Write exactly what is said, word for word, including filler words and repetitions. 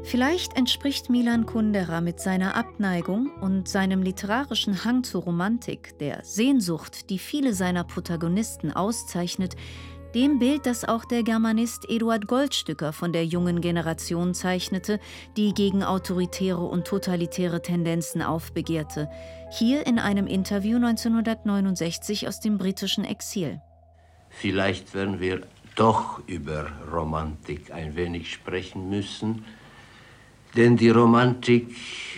Vielleicht entspricht Milan Kundera mit seiner Abneigung und seinem literarischen Hang zur Romantik, der Sehnsucht, die viele seiner Protagonisten auszeichnet, dem Bild, das auch der Germanist Eduard Goldstücker von der jungen Generation zeichnete, die gegen autoritäre und totalitäre Tendenzen aufbegehrte, hier in einem Interview neunzehnhundertneunundsechzig aus dem britischen Exil. Vielleicht werden wir doch über Romantik ein wenig sprechen müssen, denn die Romantik